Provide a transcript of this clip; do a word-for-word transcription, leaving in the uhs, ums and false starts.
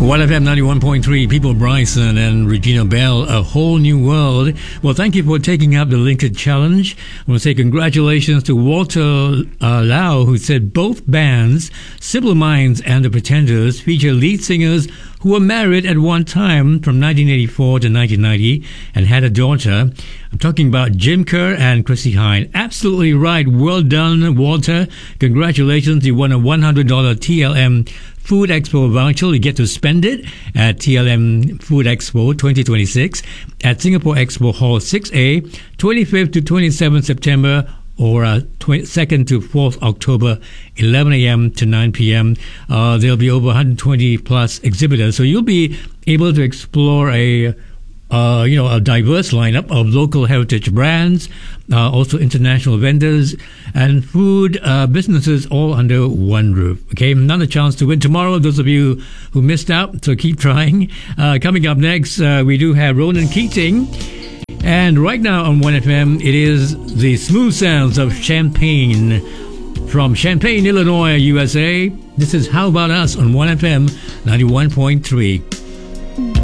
one F M ninety-one point three, People Bryson and Regina Bell, A Whole New World. Well, thank you for taking up the Linked Challenge. I want to say congratulations to Walter uh, Lau, who said both bands, Simple Minds and The Pretenders, feature lead singers who were married at one time from nineteen eighty-four to nineteen ninety and had a daughter. I'm talking about Jim Kerr and Chrissie Hynde. Absolutely right. Well done, Walter. Congratulations. You won a one hundred dollars T L M Food Expo voucher. You get to spend it at T L M Food Expo twenty twenty-six at Singapore Expo Hall six A, twenty-fifth to twenty-seventh September, or uh, second to fourth October, eleven a.m. to nine p.m. Uh, there'll be over one hundred twenty plus exhibitors, so you'll be able to explore a Uh, you know, a diverse lineup of local heritage brands, uh, also international vendors and food uh, businesses, all under one roof. Okay, another chance to win tomorrow, those of you who missed out, so keep trying. Uh, coming up next, uh, we do have Ronan Keating. And right now on one F M, it is the smooth sounds of Champaign. From Champaign, Illinois, U S A, this is How About Us on one F M ninety-one point three.